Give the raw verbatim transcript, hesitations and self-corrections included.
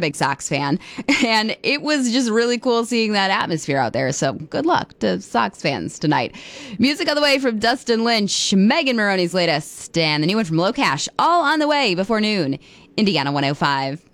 big Sox fan, and it was just really cool seeing that atmosphere out there. So good luck to Sox fans tonight. Music on the way from Dustin Lynch, Megan Maroney's latest, and the new one from Low Cash, all on the way before noon. Indiana one oh five.